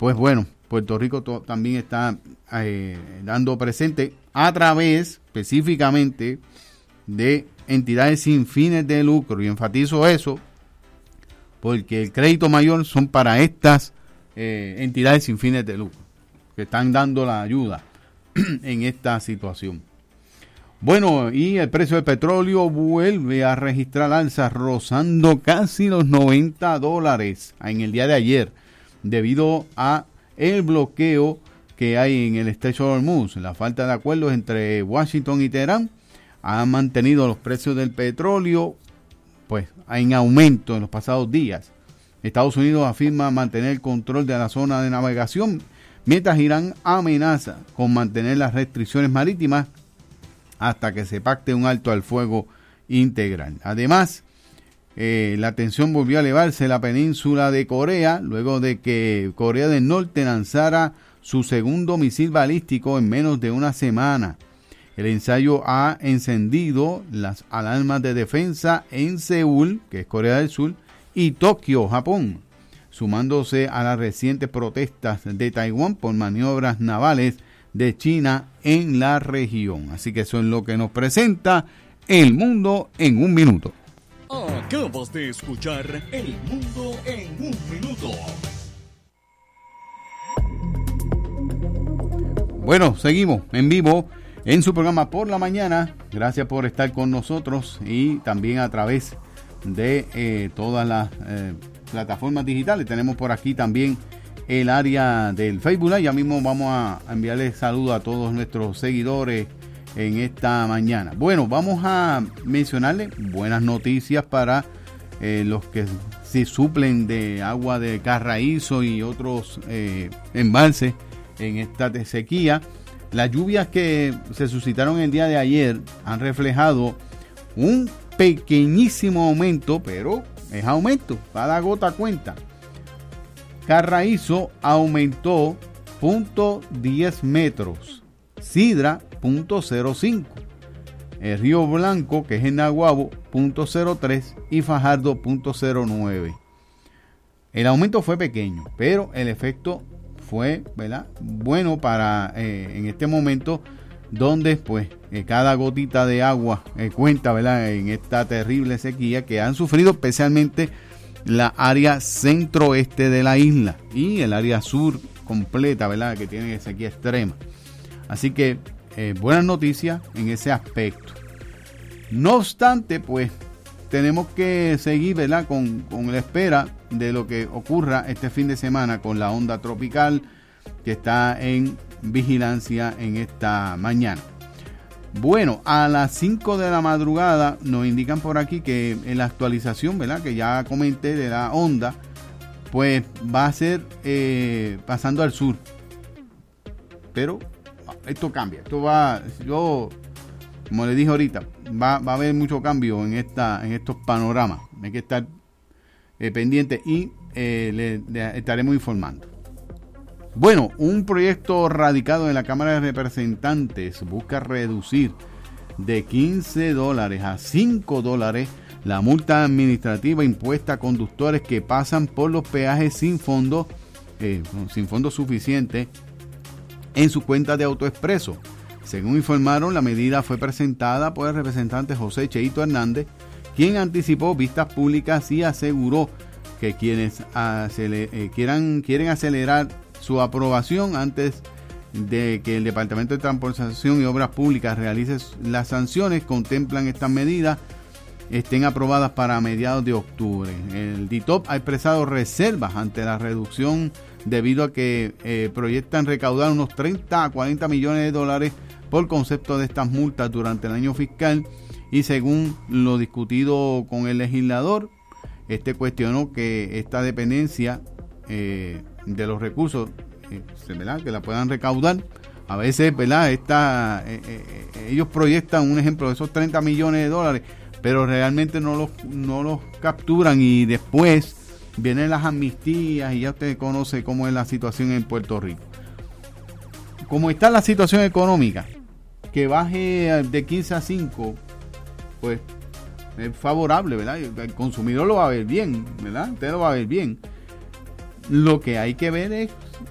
pues bueno, Puerto Rico también está dando presente a través específicamente de entidades sin fines de lucro, y enfatizo eso porque el crédito mayor son para estas entidades sin fines de lucro que están dando la ayuda en esta situación. Bueno, y el precio del petróleo vuelve a registrar alzas, rozando casi los $90 en el día de ayer, debido a el bloqueo que hay en el estrecho de Hormuz. La falta de acuerdos entre Washington y Teherán ha mantenido los precios del petróleo pues en aumento en los pasados días. Estados Unidos afirma mantener el control de la zona de navegación, mientras Irán amenaza con mantener las restricciones marítimas hasta que se pacte un alto al fuego integral. Además, la tensión volvió a elevarse en la península de Corea, luego de que Corea del Norte lanzara su segundo misil balístico en menos de una semana. El ensayo ha encendido las alarmas de defensa en Seúl, que es Corea del Sur, y Tokio, Japón, sumándose a las recientes protestas de Taiwán por maniobras navales de China en la región. Así que eso es lo que nos presenta El Mundo en un Minuto. Acabas de escuchar El Mundo en un Minuto. Bueno, seguimos en vivo en su programa Por la Mañana. Gracias por estar con nosotros y también a través de todas las plataformas digitales. Tenemos por aquí también el área del Facebook Live. Ya mismo vamos a enviarles saludos a todos nuestros seguidores en esta mañana. Bueno, vamos a mencionarles buenas noticias para los que se suplen de agua de Carraízo y otros embalses en esta sequía. Las lluvias que se suscitaron el día de ayer han reflejado un pequeñísimo aumento, pero es aumento, cada gota cuenta. Carraízo aumentó 0.10 metros, Sidra 0.05, el Río Blanco, que es en Naguabo, 0.03 y Fajardo 0.09. El aumento fue pequeño, pero el efecto fue, ¿verdad?, bueno para en este momento donde pues cada gotita de agua cuenta, ¿verdad?, en esta terrible sequía que han sufrido especialmente la área centro-oeste de la isla y el área sur completa, ¿verdad?, que tiene sequía extrema. Así que buenas noticias en ese aspecto. No obstante, pues tenemos que seguir, ¿verdad?, con la espera de lo que ocurra este fin de semana con la onda tropical que está en vigilancia en esta mañana. Bueno, a las 5 de la madrugada nos indican por aquí que en la actualización, ¿verdad?, que ya comenté de la onda, pues va a ser pasando al sur. Pero esto cambia, esto va, yo, como les dije ahorita, va a haber mucho cambio en estos panoramas. Hay que estar pendiente y le estaremos informando. Bueno, un proyecto radicado en la Cámara de Representantes busca reducir de $15 a $5 la multa administrativa impuesta a conductores que pasan por los peajes sin fondos suficientes en su cuenta de AutoExpreso. Según informaron, la medida fue presentada por el representante José Cheito Hernández, quien anticipó vistas públicas y aseguró que quienes quieren acelerar su aprobación antes de que el Departamento de Transportación y Obras Públicas realice las sanciones, contemplan estas medidas estén aprobadas para mediados de octubre. El DITOP ha expresado reservas ante la reducción debido a que proyectan recaudar unos 30 a 40 millones de dólares por concepto de estas multas durante el año fiscal, y según lo discutido con el legislador, cuestionó que esta dependencia de los recursos, ¿verdad?, que la puedan recaudar. A veces, ¿verdad?, ellos proyectan un ejemplo de esos 30 millones de dólares, pero realmente no los capturan, y después vienen las amnistías y ya usted conoce cómo es la situación en Puerto Rico. Como está la situación económica, que baje de 15 a 5, pues es favorable, ¿verdad? El consumidor lo va a ver bien, ¿verdad? Usted lo va a ver bien. Lo que hay que ver es